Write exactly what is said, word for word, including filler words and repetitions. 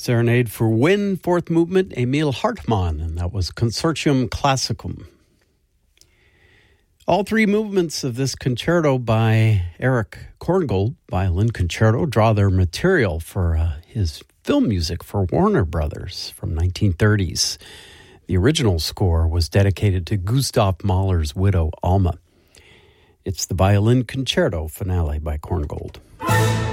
Serenade for Wind, fourth movement, Emil Hartmann, and that was Consortium Classicum. All three movements of this concerto by Erich Korngold, violin concerto, draw their material for uh, his film music for Warner Brothers from nineteen thirties. The original score was dedicated to Gustav Mahler's widow, Alma. It's the violin concerto finale by Korngold.